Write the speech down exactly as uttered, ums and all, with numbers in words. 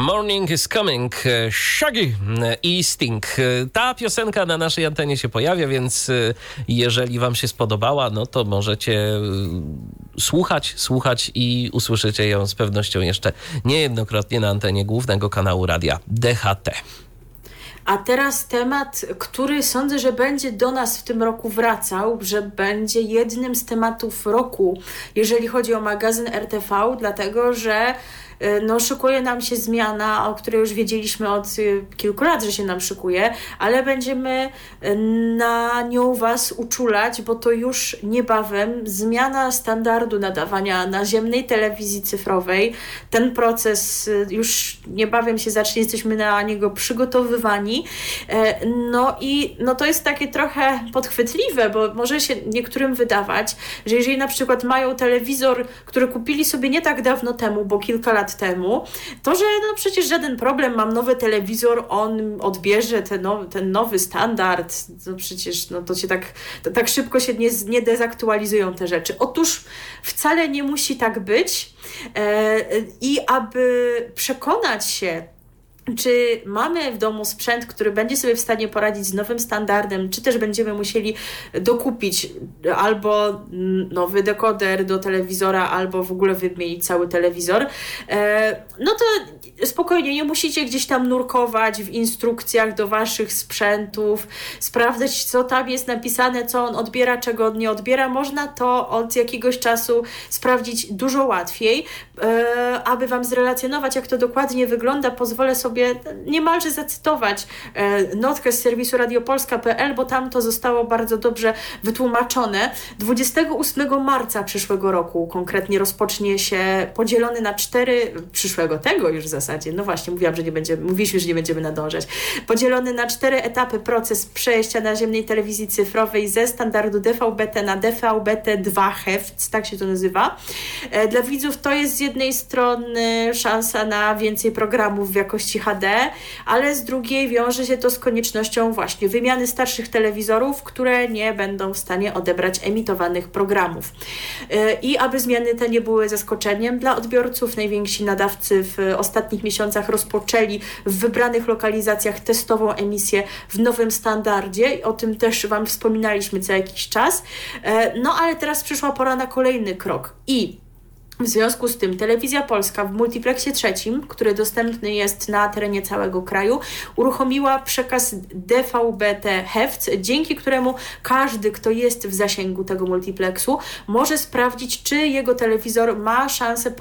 Morning is Coming, Shaggy i Sting. Ta piosenka na naszej antenie się pojawia, więc jeżeli wam się spodobała, no to możecie słuchać, słuchać i usłyszycie ją z pewnością jeszcze niejednokrotnie na antenie głównego kanału radia D H T. A teraz temat, który sądzę, że będzie do nas w tym roku wracał, że będzie jednym z tematów roku, jeżeli chodzi o magazyn R T V, dlatego że no, szykuje nam się zmiana, o której już wiedzieliśmy od kilku lat, że się nam szykuje, ale będziemy na nią was uczulać, bo to już niebawem zmiana standardu nadawania naziemnej telewizji cyfrowej. Ten proces już niebawem się zacznie, jesteśmy na niego przygotowywani. No i no to jest takie trochę podchwytliwe, bo może się niektórym wydawać, że jeżeli na przykład mają telewizor, który kupili sobie nie tak dawno temu, bo kilka lat temu, to, że no przecież żaden problem, mam nowy telewizor, on odbierze ten, no, ten nowy standard, no przecież no to się tak, to tak szybko się nie, nie dezaktualizują te rzeczy. Otóż wcale nie musi tak być e, i aby przekonać się, czy mamy w domu sprzęt, który będzie sobie w stanie poradzić z nowym standardem, czy też będziemy musieli dokupić albo nowy dekoder do telewizora, albo w ogóle wymienić cały telewizor, no to spokojnie, nie musicie gdzieś tam nurkować w instrukcjach do waszych sprzętów, sprawdzać, co tam jest napisane, co on odbiera, czego on nie odbiera. Można to od jakiegoś czasu sprawdzić dużo łatwiej. Aby wam zrelacjonować, jak to dokładnie wygląda, pozwolę sobie niemalże zacytować notkę z serwisu radiopolska kropka p l, bo tam to zostało bardzo dobrze wytłumaczone. dwudziestego ósmego marca przyszłego roku konkretnie rozpocznie się podzielony na cztery, przyszłego tego już w zasadzie, no właśnie, mówiłam, że nie będziemy, mówiliśmy, że nie będziemy nadążać, podzielony na cztery etapy proces przejścia naziemnej telewizji cyfrowej ze standardu D V B T na D V B T dwa Heft, tak się to nazywa. Dla widzów to jest z jednej strony szansa na więcej programów w jakości H D, ale z drugiej wiąże się to z koniecznością właśnie wymiany starszych telewizorów, które nie będą w stanie odebrać emitowanych programów. I aby zmiany te nie były zaskoczeniem dla odbiorców, najwięksi nadawcy w ostatnich miesiącach rozpoczęli w wybranych lokalizacjach testową emisję w nowym standardzie. O tym też wam wspominaliśmy co jakiś czas. No ale teraz przyszła pora na kolejny krok i w związku z tym Telewizja Polska w multiplexie trzecim, który dostępny jest na terenie całego kraju, uruchomiła przekaz D V B T Heft, dzięki któremu każdy, kto jest w zasięgu tego multiplexu, może sprawdzić, czy jego telewizor ma szansę